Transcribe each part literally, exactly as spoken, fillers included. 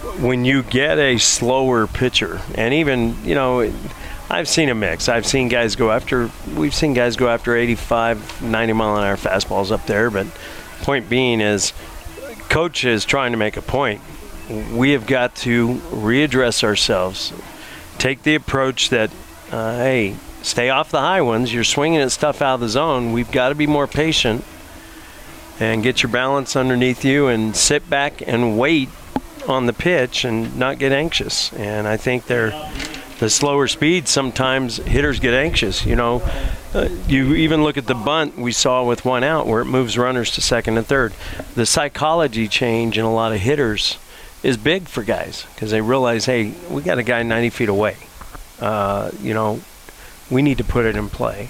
when you get a slower pitcher, and even, you know, I've seen a mix. I've seen guys go after, we've seen guys go after eighty-five, ninety mile an hour fastballs up there, but point being is, coach is trying to make a point. We have got to readdress ourselves, take the approach that, uh, hey, stay off the high ones. You're swinging at stuff out of the zone. We've got to be more patient and get your balance underneath you and sit back and wait on the pitch and not get anxious. And I think they're the slower speed, sometimes hitters get anxious. You know, uh, you even look at the bunt we saw with one out where it moves runners to second and third. The psychology change in a lot of hitters is big for guys because they realize, hey, we got a guy ninety feet away. Uh, you know, we need to put it in play.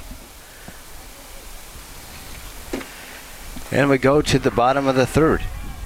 And we go to the bottom of the third.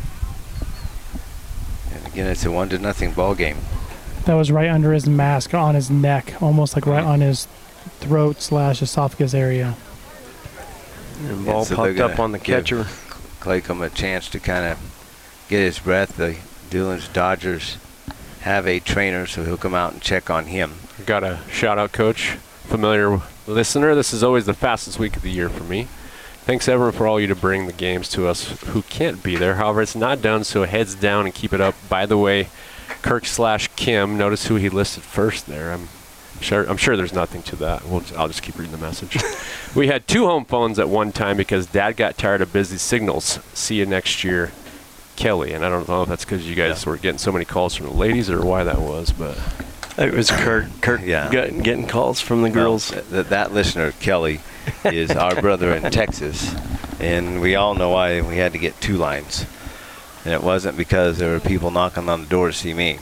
And again, it's a one to nothing ball game. That was right under his mask, on his neck, almost like right on his throat slash esophagus area. And ball so popped up on the catcher. Claycomb a chance to kind of get his breath. The Doolin's Dodgers have a trainer, so he'll come out and check on him. Got a shout out, Coach. Familiar listener, this is always the fastest week of the year for me. Thanks, everyone, for all you to bring the games to us who can't be there. However, it's not done, so heads down and keep it up. By the way, Kirk slash Kim, notice who he listed first there. I'm sure I'm sure there's nothing to that. We'll just, I'll just keep reading the message. We had two home phones at one time because Dad got tired of busy signals. See you next year, Kelly. And I don't know if that's because you guys yeah. were getting so many calls from the ladies or why that was, but it was Kirk. Kirk yeah. getting, getting calls from the girls. Well, th- that listener, Kelly, is our brother in Texas, and we all know why we had to get two lines. And it wasn't because there were people knocking on the door to see me.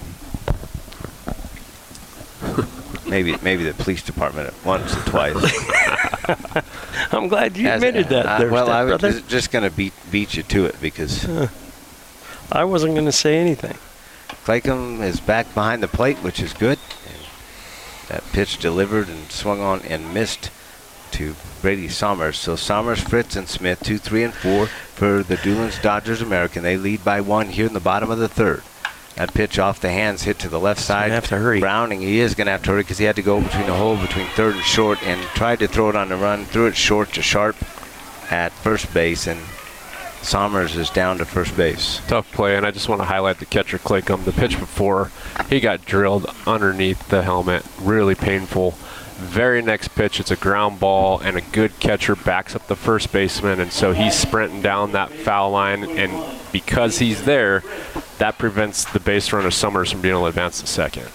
maybe maybe the police department once or twice. I'm glad you As, admitted that. Uh, there, well, I was brother. just going to beat beat you to it because uh, I wasn't going to say anything. Claycomb is back behind the plate, which is good. And that pitch delivered and swung on and missed to Brady Somers. So Somers, Fritz, and Smith, two, three, and four for the Doolin's Dodgers American. They lead by one here in the bottom of the third. That pitch off the hands hit to the left side. Have to hurry. Browning, he is going to have to hurry because he had to go between the hole between third and short and tried to throw it on the run. Threw it short to Sharp at first base, and Somers is down to first base. Tough play, and I just want to highlight the catcher Claycomb. The pitch before, he got drilled underneath the helmet. Really painful. Very next pitch, it's a ground ball, and a good catcher backs up the first baseman, and so he's sprinting down that foul line, and because he's there, that prevents the base runner Summers from being able to advance to second.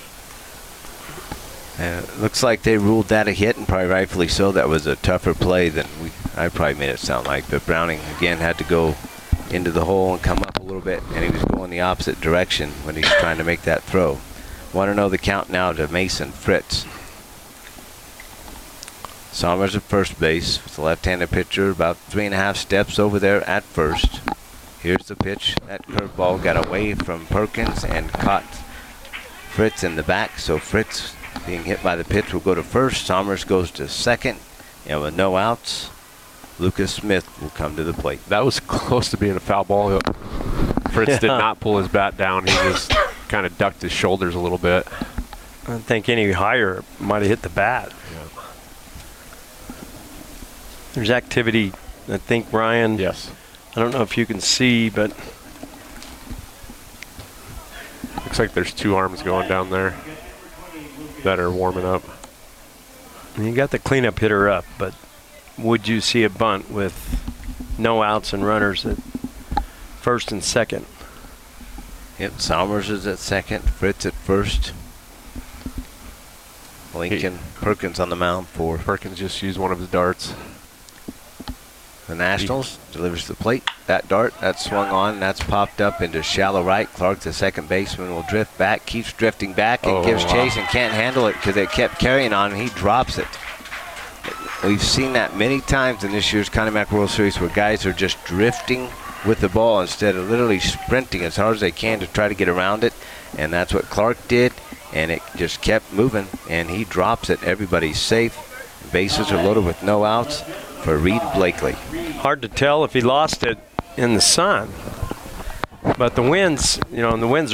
And it looks like they ruled that a hit, and probably rightfully so. That was a tougher play than we I probably made it sound like, but Browning again had to go into the hole and come up a little bit, and he was going the opposite direction when he was trying to make that throw. Want to know the count now to Mason Fritz. Somers at first base with the left-handed pitcher, about three and a half steps over there at first. Here's the pitch. That curveball got away from Perkins and caught Fritz in the back. So Fritz, being hit by the pitch, will go to first. Somers goes to second. And with no outs, Lucas Smith will come to the plate. That was close to being a foul ball. Fritz yeah. did not pull his bat down. He just kind of ducked his shoulders a little bit. I think any higher might have hit the bat. Yeah. There's activity, I think, Brian. Yes. I don't know if you can see, but looks like there's two arms going down there that are warming up. You got the cleanup hitter up, but would you see a bunt with no outs and runners at first and second? Yep, Somers is at second, Fritz at first. Lincoln he, Perkins on the mound for Perkins just used one of his darts. The Nationals delivers to the plate. That dart, that's swung on, and that's popped up into shallow right. Clark, the second baseman, will drift back, keeps drifting back, and oh, gives wow. chase and can't handle it because they kept carrying on, and he drops it. We've seen that many times in this year's Connie Mack World Series where guys are just drifting with the ball instead of literally sprinting as hard as they can to try to get around it, and that's what Clark did, and it just kept moving, and he drops it. Everybody's safe. Bases are loaded with no outs for Reed Blakely. Hard to tell if he lost it in the sun, but the winds, you know, and the winds